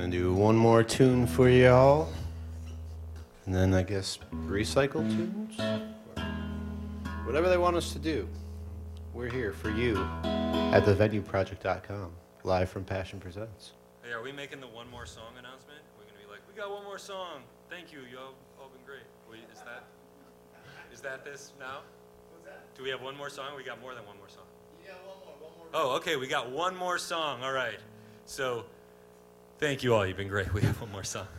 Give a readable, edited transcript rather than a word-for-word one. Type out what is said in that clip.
Gonna do one more tune for y'all. And then I guess recycle tunes? Whatever they want us to do. We're here for you at thevenueproject.com. Live from Passion Presents. Hey, are we making the one more song announcement? We're going to be like, we got one more song. Thank you. Y'all all been great. Wait, is that this now? What's that? Do we have one more song? We got more than one more song. Yeah, one more. Oh, okay. We got one more song. All right. So thank you all. You've been great. We have one more song.